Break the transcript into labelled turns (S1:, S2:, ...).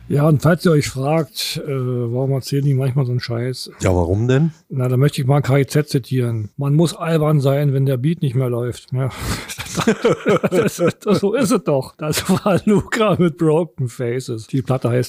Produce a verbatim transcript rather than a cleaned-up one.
S1: Ja, und falls ihr euch fragt, äh, warum erzählen die manchmal so einen Scheiß?
S2: Ja, warum denn?
S1: Na, da möchte ich mal K I Z zitieren. Man muss albern sein, wenn der Beat nicht mehr läuft. Ja. das, das, so ist es doch. Das war Luca mit Broken Faces. Die Platte heißt